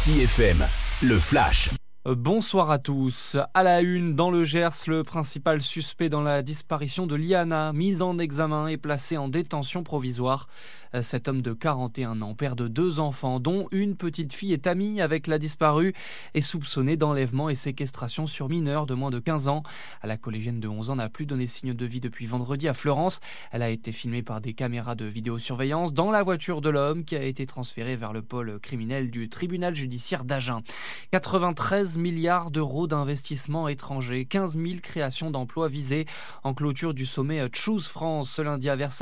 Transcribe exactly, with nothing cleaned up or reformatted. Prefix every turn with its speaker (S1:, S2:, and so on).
S1: Ici F M, le flash.
S2: Bonsoir à tous. À la une, dans le Gers, le principal suspect dans la disparition de Liana, mis en examen et placé en détention provisoire. Cet homme de quarante et un ans, père de deux enfants, dont une petite fille est amie avec la disparue, est soupçonné d'enlèvement et séquestration sur mineur de moins de quinze ans. La collégienne de onze ans n'a plus donné signe de vie depuis vendredi à Fleurance. Elle a été filmée par des caméras de vidéosurveillance dans la voiture de l'homme qui a été transféré vers le pôle criminel du tribunal judiciaire d'Agen. quatre-vingt-treize milliards d'euros d'investissements étrangers, quinze mille créations d'emplois visées en cloture du sommet Choose France ce lundi à Versailles.